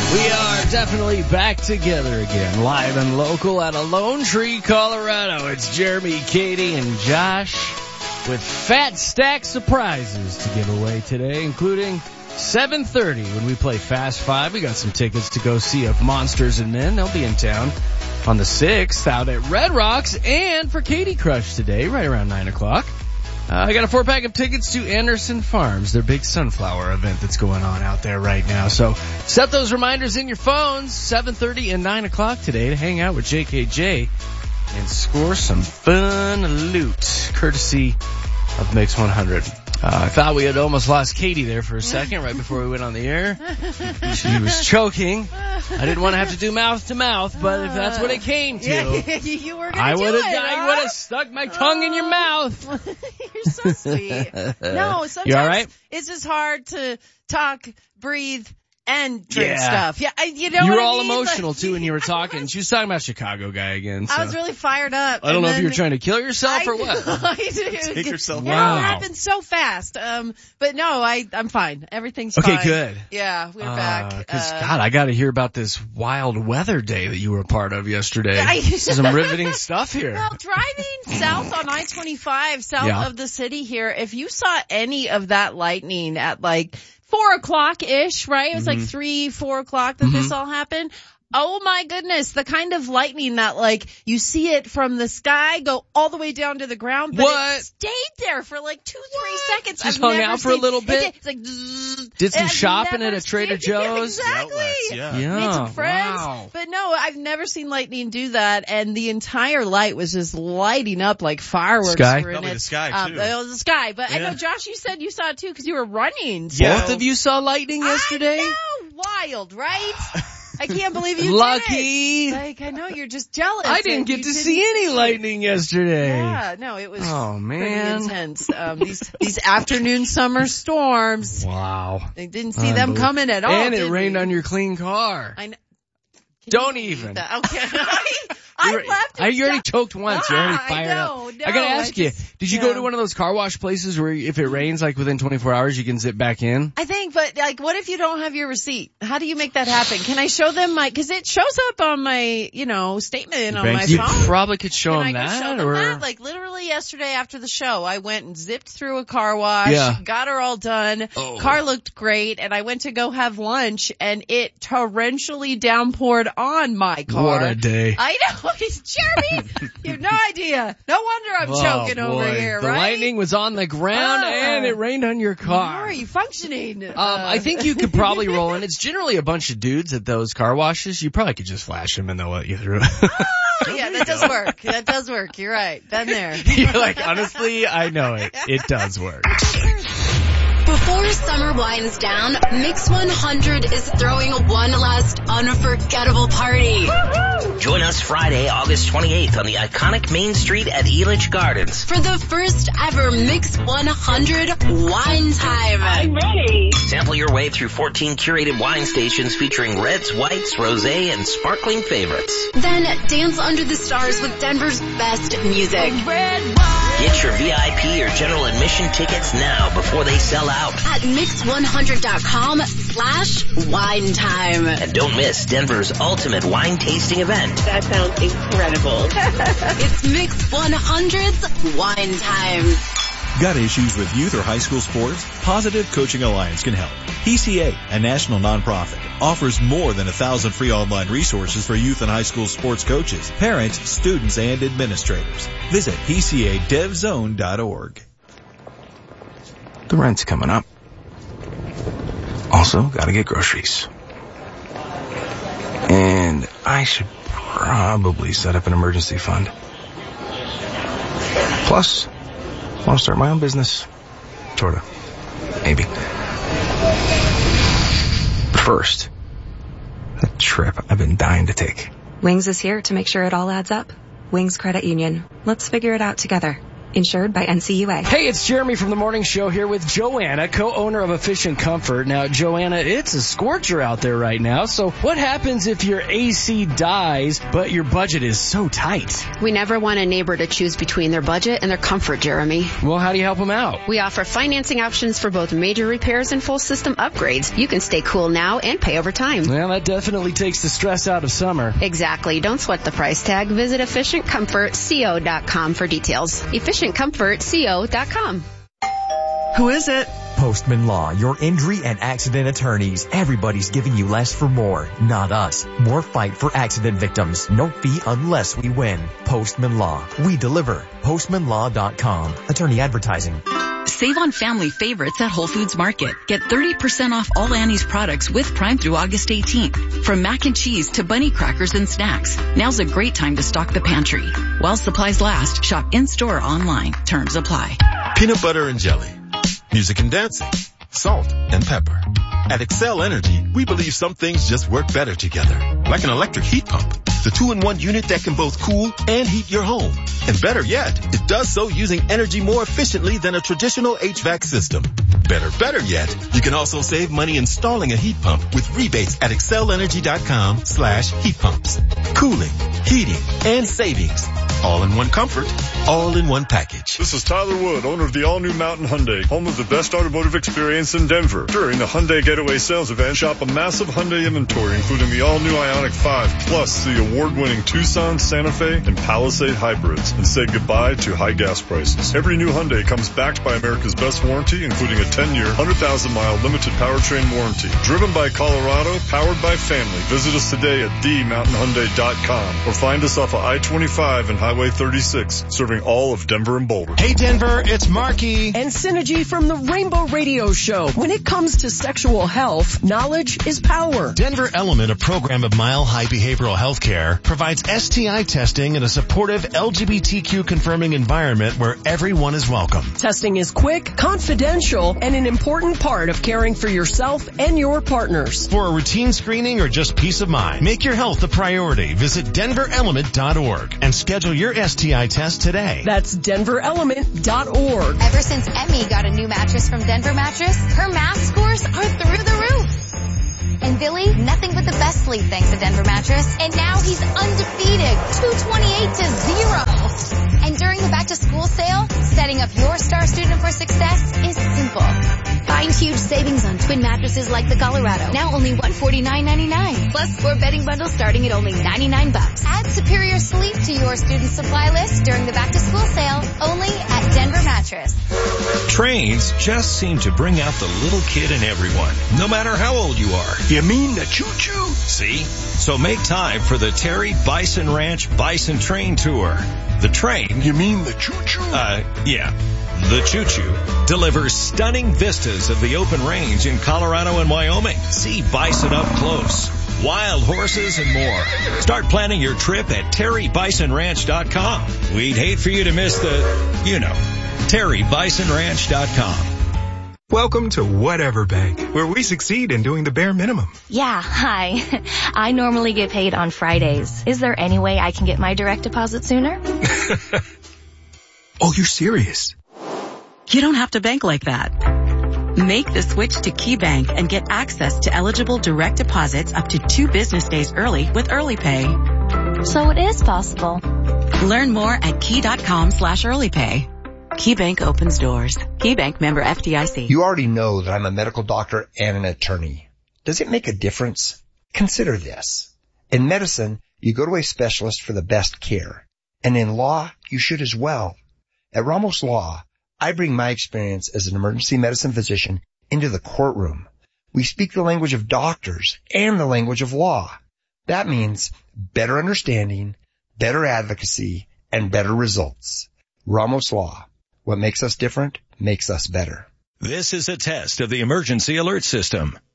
We are definitely back together again, live and local out of Lone Tree, Colorado. It's Jeremy, Katie, and Josh with fat stack surprises to give away today, including 7:30 when we play Fast Five. We got some tickets to go see of Monsters and Men. They'll be in town on the 6th out at Red Rocks, and for Katie Crush today, right around 9 o'clock. I got a 4-pack of tickets to Anderson Farms, their big sunflower event that's going on out there right now. So set those reminders in your phones, 7:30 and 9 o'clock today, to hang out with JKJ and score some fun loot, courtesy of Mix 100. I thought we had almost lost Katie there for a second right before we went on the air. She was choking. I didn't want to have to do mouth to mouth, but if that's what it came to, you were gonna I would have stuck my tongue in your mouth. You're so sweet. No, sometimes you all right? It's just hard to talk, breathe, and drink stuff. Yeah, you know you what were I all mean? emotional too when you were talking. She was talking about Chicago guy again. So. I was really fired up. I don't know if you were trying to kill yourself or what. Take yourself out. Wow. It happened so fast. But no, I'm fine. Everything's fine. Okay, good. Yeah, we're back. God, I got to hear about this wild weather day that you were a part of yesterday. Some riveting stuff here. Well, driving south on I-25, south of the city here, if you saw any of that lightning at like 4 o'clock-ish, right? It was like 3, 4 o'clock that this all happened. Oh my goodness, the kind of lightning that like you see it from the sky go all the way down to the ground, but it stayed there for like 2-3 seconds. Just hung out for a little bit. It's like did some shopping at a Trader Joe's. Exactly. Yeah. Made some friends. Wow. But no, I've never seen lightning do that, and the entire light was just lighting up like fireworks. Sky? Were in Probably it. the sky too. It was the sky, but I know Josh, you said you saw it too because you were running. So. Both of you saw lightning yesterday? I know, wild, right? I can't believe you Lucky. did it. Like, I know you're just jealous. I didn't get to see any lightning yesterday. Yeah, no, it was man. pretty intense. These afternoon summer storms. Wow. They didn't see them coming at all. And it rained on your clean car. I know. Don't even. Okay. I left. You already choked once. You're already fired up. No, I gotta ask you, did you go to one of those car wash places where if it rains like within 24 hours you can zip back in? I think, but like, what if you don't have your receipt? How do you make that happen? Can I show them cause it shows up on my, statement on my phone. You probably could show them that, show them that? Like literally yesterday after the show, I went and zipped through a car wash, got her all done. Car looked great, and I went to go have lunch, and it torrentially downpoured on my car. What a day. I know. Jeremy, you have no idea. No wonder I'm choking over here, the right? The lightning was on the ground and it rained on your car. How are you functioning? I think you could probably roll in. It's generally a bunch of dudes at those car washes. You probably could just flash them and they'll let you through. Yeah, that does work. That does work. You're right. Been there. You're like, honestly, I know it. It does work. Before summer winds down, Mix 100 is throwing one last unforgettable party. Woo-hoo! Join us Friday, August 28th on the iconic Main Street at Elitch Gardens. For the first ever Mix 100 Wine Time. I'm ready. Sample your way through 14 curated wine stations featuring reds, whites, rosé, and sparkling favorites. Then dance under the stars with Denver's best music. Get your VIP or general admission tickets now before they sell out. At mix100.com/wine time. And don't miss Denver's ultimate wine tasting event. That sounds incredible. It's Mix 100's Wine Time. Got issues with youth or high school sports? Positive Coaching Alliance can help. PCA, a national nonprofit, offers more than 1,000 free online resources for youth and high school sports coaches, parents, students, and administrators. Visit PCADevZone.org. The rent's coming up. Also, gotta get groceries. And I should probably set up an emergency fund. Plus, I want to start my own business. Sorta. Maybe. But first, that trip I've been dying to take. Wings is here to make sure it all adds up. Wings Credit Union. Let's figure it out together. Insured by NCUA. Hey, it's Jeremy from the Morning Show here with Joanna, co-owner of Efficient Comfort. Now, Joanna, it's a scorcher out there right now, so what happens if your AC dies, but your budget is so tight? We never want a neighbor to choose between their budget and their comfort, Jeremy. Well, how do you help them out? We offer financing options for both major repairs and full system upgrades. You can stay cool now and pay over time. Well, that definitely takes the stress out of summer. Exactly. Don't sweat the price tag. Visit EfficientComfortCo.com for details. EfficientComfortCo.com. Who is it? Postman Law, your injury and accident attorneys. Everybody's giving you less for more, not us. More fight for accident victims. No fee unless we win. Postman Law. We deliver. PostmanLaw.com. Attorney advertising. Save on family favorites at Whole Foods Market. Get 30% off all Annie's products with Prime through August 18th. From mac and cheese to bunny crackers and snacks. Now's a great time to stock the pantry. While supplies last, shop in-store or online. Terms apply. Peanut butter and jelly. Music and dancing. Salt and pepper. At Excel Energy, we believe some things just work better together. Like an electric heat pump. The 2-in-1 unit that can both cool and heat your home. And better yet, it does so using energy more efficiently than a traditional HVAC system. Better yet, you can also save money installing a heat pump with rebates at excelergy.com/heat pumps. Cooling, heating, and savings. All in one comfort, all in one package. This is Tyler Wood, owner of the all-new Mountain Hyundai, home of the best automotive experience in Denver. During the Hyundai Getaway Sales Event, shop a massive Hyundai inventory, including the all-new Ioniq 5, plus the award-winning Tucson, Santa Fe, and Palisade hybrids, and say goodbye to high gas prices. Every new Hyundai comes backed by America's best warranty, including a 10-year, 100,000-mile limited powertrain warranty. Driven by Colorado, powered by family. Visit us today at themountainhyundai.com or find us off of I-25 and Highway 36, serving all of Denver and Boulder. Hey Denver, it's Marky and Synergy from the Rainbow Radio Show. When it comes to sexual health, knowledge is power. Denver Element, a program of Mile High Behavioral Health Care, provides STI testing in a supportive LGBTQ confirming environment where everyone is welcome. Testing is quick, confidential, and an important part of caring for yourself and your partners. For a routine screening or just peace of mind, make your health a priority. Visit DenverElement.org and schedule your STI test today. That's DenverElement.org. Ever since Emmy got a new mattress from Denver Mattress, her math scores are through the roof. And Billy, nothing but the best sleep thanks to Denver Mattress. And now he's undefeated, 228-0. And during the back-to-school sale, setting up your star student for success is simple. Find huge savings on twin mattresses like the Colorado, now only $149.99. Plus 4 bedding bundles starting at only $99. Add superior sleep to your student supply list during the back-to-school sale, only at Denver Mattress. Trains just seem to bring out the little kid in everyone, no matter how old you are. You mean the choo-choo? See? So make time for the Terry Bison Ranch Bison Train Tour. The train... You mean the choo-choo? Yeah. The Choo-Choo delivers stunning vistas of the open range in Colorado and Wyoming. See bison up close, wild horses, and more. Start planning your trip at TerryBisonRanch.com. We'd hate for you to miss the, TerryBisonRanch.com. Welcome to Whatever Bank, where we succeed in doing the bare minimum. Yeah, hi. I normally get paid on Fridays. Is there any way I can get my direct deposit sooner? Oh, you're serious? You don't have to bank like that. Make the switch to KeyBank and get access to eligible direct deposits up to 2 business days early with Early Pay. So it is possible. Learn more at key.com/earlypay. KeyBank opens doors. KeyBank member FDIC. You already know that I'm a medical doctor and an attorney. Does it make a difference? Consider this. In medicine, you go to a specialist for the best care. And in law, you should as well. At Ramos Law, I bring my experience as an emergency medicine physician into the courtroom. We speak the language of doctors and the language of law. That means better understanding, better advocacy, and better results. Ramos Law. What makes us different makes us better. This is a test of the emergency alert system.